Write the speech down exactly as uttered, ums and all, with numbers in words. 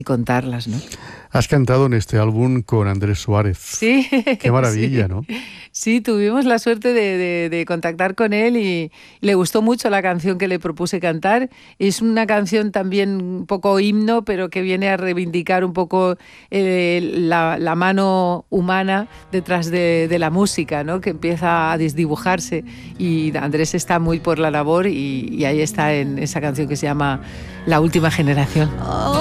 contarlas, ¿no? Has cantado en este álbum con Andrés Suárez. Sí. Qué maravilla, sí. ¿no? Sí, tuvimos la suerte de, de, de contactar con él y le gustó mucho la canción que le propuse cantar. Es una canción también un poco himno, pero que viene a reivindicar un poco eh, la, la mano humana detrás de, de la música, ¿no? Que empieza a desdibujarse, y Andrés está muy por la labor y, y ahí está en esa canción que se llama La Última Generación.